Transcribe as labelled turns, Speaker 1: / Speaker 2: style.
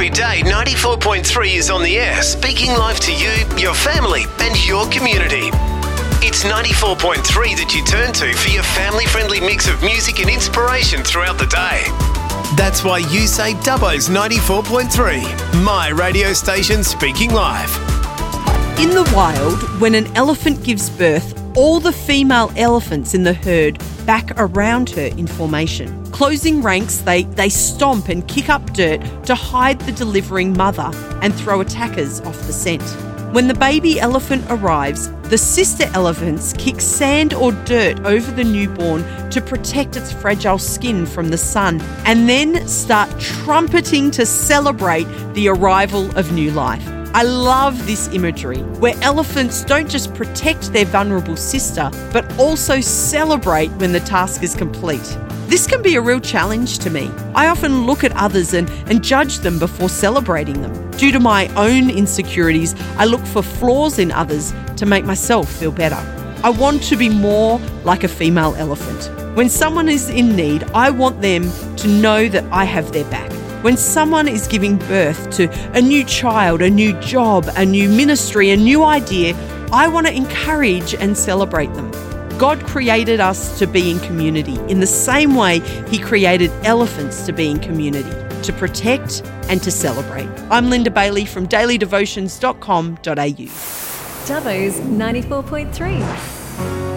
Speaker 1: Every day, 94.3 is on the air, speaking live to you, your family, and your community. It's 94.3 that you turn to for your family-friendly mix of music and inspiration throughout the day. That's why you say Dubbo's 94.3, my radio station speaking live.
Speaker 2: In the wild, when an elephant gives birth, all the female elephants in the herd back around her in formation. Closing ranks, they stomp and kick up dirt to hide the delivering mother and throw attackers off the scent. When the baby elephant arrives, the sister elephants kick sand or dirt over the newborn to protect its fragile skin from the sun, and then start trumpeting to celebrate the arrival of new life. I love this imagery, where elephants don't just protect their vulnerable sister, but also celebrate when the task is complete. This can be a real challenge to me. I often look at others and judge them before celebrating them. Due to my own insecurities, I look for flaws in others to make myself feel better. I want to be more like a female elephant. When someone is in need, I want them to know that I have their back. When someone is giving birth to a new child, a new job, a new ministry, a new idea, I want to encourage and celebrate them. God created us to be in community in the same way He created elephants to be in community, to protect and to celebrate. I'm Linda Bailey from dailydevotions.com.au.
Speaker 3: Dubbo's 94.3.